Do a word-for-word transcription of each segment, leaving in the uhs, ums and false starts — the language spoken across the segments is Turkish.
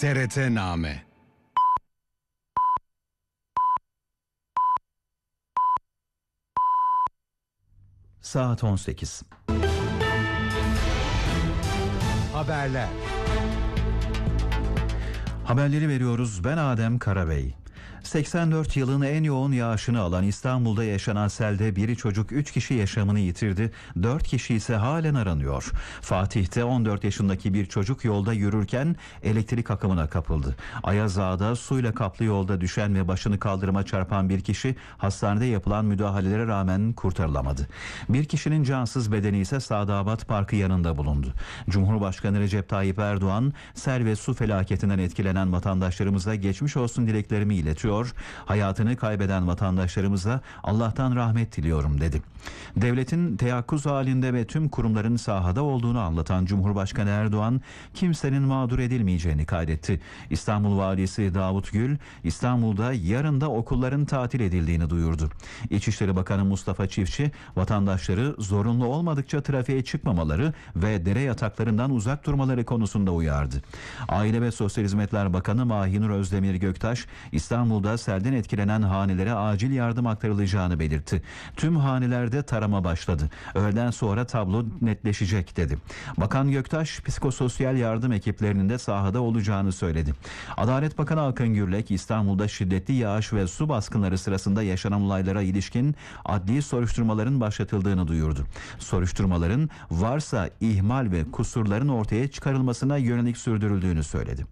T R T-Name. Saat on sekiz. Haberler. Haberleri veriyoruz. Ben Adem Karabey. seksen dört yılın en yoğun yağışını alan İstanbul'da yaşanan selde bir çocuk üç kişi yaşamını yitirdi, dört kişi ise halen aranıyor. Fatih'te on dört yaşındaki bir çocuk yolda yürürken elektrik akımına kapıldı. Ayaz Ağa'da suyla kaplı yolda düşen ve başını kaldırıma çarpan bir kişi hastanede yapılan müdahalelere rağmen kurtarılamadı. Bir kişinin cansız bedeni ise Sadabat Parkı yanında bulundu. Cumhurbaşkanı Recep Tayyip Erdoğan, sel ve su felaketinden etkilenen vatandaşlarımıza geçmiş olsun dileklerimi iletiyor. Hayatını kaybeden vatandaşlarımıza Allah'tan rahmet diliyorum dedi. Devletin teyakkuz halinde ve tüm kurumların sahada olduğunu anlatan Cumhurbaşkanı Erdoğan, kimsenin mağdur edilmeyeceğini kaydetti. İstanbul Valisi Davut Gül, İstanbul'da yarın da okulların tatil edildiğini duyurdu. İçişleri Bakanı Mustafa Çiftçi, vatandaşları zorunlu olmadıkça trafiğe çıkmamaları ve dere yataklarından uzak durmaları konusunda uyardı. Aile ve Sosyal Hizmetler Bakanı Mahinur Özdemir Göktaş, İstanbul'da selden etkilenen hanelere acil yardım aktarılacağını belirtti. Tüm hanelerde tarama başladı. Öğleden sonra tablo netleşecek dedi. Bakan Göktaş, psikososyal yardım ekiplerinin de sahada olacağını söyledi. Adalet Bakanı Akın Gürlek, İstanbul'da şiddetli yağış ve su baskınları sırasında yaşanan olaylara ilişkin adli soruşturmaların başlatıldığını duyurdu. Soruşturmaların varsa ihmal ve kusurların ortaya çıkarılmasına yönelik sürdürüldüğünü söyledi.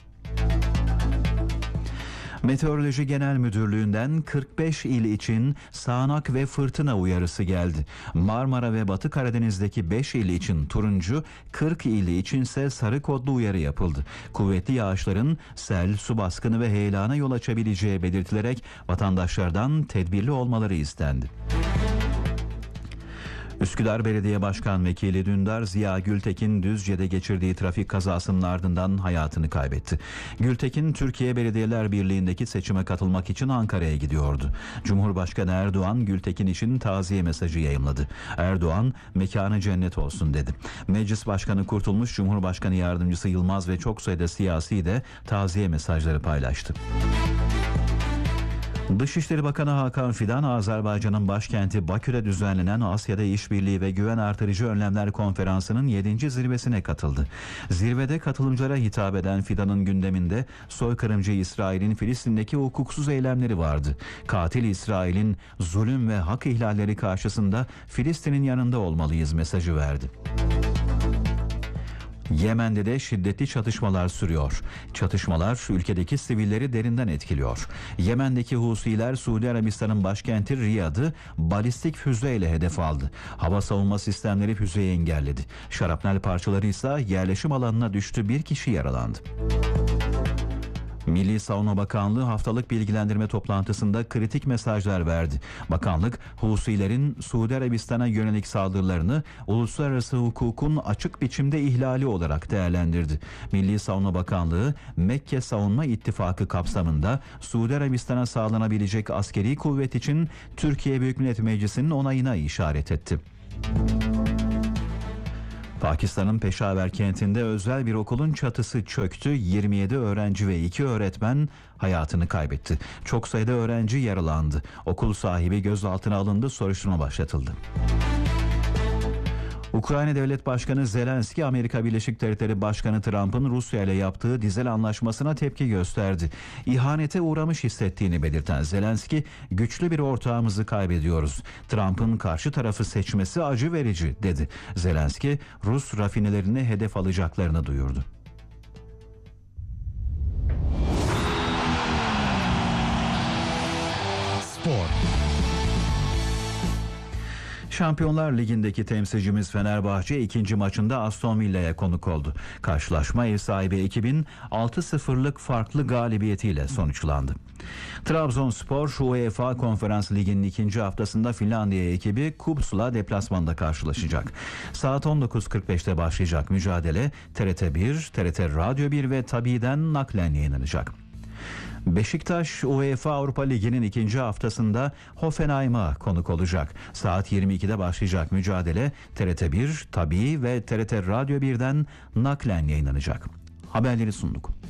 Meteoroloji Genel Müdürlüğü'nden kırk beş il için sağanak ve fırtına uyarısı geldi. Marmara ve Batı Karadeniz'deki beş il için turuncu, kırk il içinse sarı kodlu uyarı yapıldı. Kuvvetli yağışların sel, su baskını ve heyelana yol açabileceği belirtilerek vatandaşlardan tedbirli olmaları istendi. Üsküdar Belediye Başkan Vekili Dündar Ziya Gültekin Düzce'de geçirdiği trafik kazasının ardından hayatını kaybetti. Gültekin, Türkiye Belediyeler Birliği'ndeki seçime katılmak için Ankara'ya gidiyordu. Cumhurbaşkanı Erdoğan Gültekin için taziye mesajı yayımladı. Erdoğan, mekanı cennet olsun dedi. Meclis Başkanı Kurtulmuş, Cumhurbaşkanı Yardımcısı Yılmaz ve çok sayıda siyasi de taziye mesajları paylaştı. Dışişleri Bakanı Hakan Fidan, Azerbaycan'ın başkenti Bakü'de düzenlenen Asya'da İşbirliği ve Güven Artırıcı Önlemler Konferansı'nın yedinci zirvesine katıldı. Zirvede katılımcılara hitap eden Fidan'ın gündeminde soykırımcı İsrail'in Filistin'deki hukuksuz eylemleri vardı. Katil İsrail'in zulüm ve hak ihlalleri karşısında Filistin'in yanında olmalıyız mesajı verdi. Yemen'de de şiddetli çatışmalar sürüyor. Çatışmalar ülkedeki sivilleri derinden etkiliyor. Yemen'deki Husiler Suudi Arabistan'ın başkenti Riyad'ı balistik füzeyle hedef aldı. Hava savunma sistemleri füzeyi engelledi. Şarapnel parçaları ise yerleşim alanına düştü, bir kişi yaralandı. Milli Savunma Bakanlığı haftalık bilgilendirme toplantısında kritik mesajlar verdi. Bakanlık, Husilerin Suudi Arabistan'a yönelik saldırılarını uluslararası hukukun açık biçimde ihlali olarak değerlendirdi. Milli Savunma Bakanlığı, Mekke Savunma İttifakı kapsamında Suudi Arabistan'a sağlanabilecek askeri kuvvet için Türkiye Büyük Millet Meclisi'nin onayına işaret etti. Pakistan'ın Peşaver kentinde özel bir okulun çatısı çöktü. yirmi yedi öğrenci ve iki öğretmen hayatını kaybetti. Çok sayıda öğrenci yaralandı. Okul sahibi gözaltına alındı, soruşturma başlatıldı. Ukrayna Devlet Başkanı Zelenski, Amerika Birleşik Devletleri Başkanı Trump'ın Rusya ile yaptığı dizel anlaşmasına tepki gösterdi. İhanete uğramış hissettiğini belirten Zelenski, güçlü bir ortağımızı kaybediyoruz. Trump'ın karşı tarafı seçmesi acı verici dedi. Zelenski, Rus rafinelerini hedef alacaklarını duyurdu. Spor. Şampiyonlar Ligi'ndeki temsilcimiz Fenerbahçe ikinci maçında Aston Villa'ya konuk oldu. Karşılaşma ev sahibi ekibin altı sıfırlık farklı galibiyetiyle sonuçlandı. Trabzonspor UEFA Konferans Ligi'nin ikinci haftasında Finlandiya ekibi Kups'la deplasmanda karşılaşacak. Saat on dokuz kırk beşte başlayacak mücadele T R T bir, T R T Radyo bir ve Tabi'den naklen yayınlanacak. Beşiktaş UEFA Avrupa Ligi'nin ikinci haftasında Hoffenheim'a konuk olacak. Saat yirmi ikide başlayacak mücadele T R T bir, Tabii ve T R T Radyo birden naklen yayınlanacak. Haberleri sunduk.